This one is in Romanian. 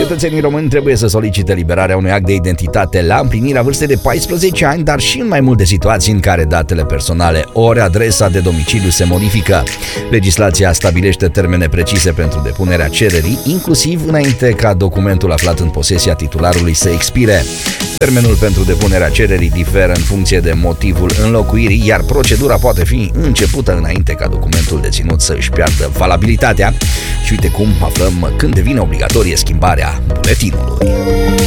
Cetățenii români trebuie să solicite eliberarea unui act de identitate la împlinirea vârstei de 14 ani, dar și în mai multe situații în care datele personale ori adresa de domiciliu se modifică. Legislația stabilește termene precise pentru depunerea cererii, inclusiv înainte ca documentul aflat în posesia titularului să expire. Termenul pentru depunerea cererii diferă în funcție de motivul înlocuirii, iar procedura poate fi începută înainte ca documentul deținut să își piardă valabilitatea. Și uite cum aflăm când devine obligatorie schimbarea buletinului.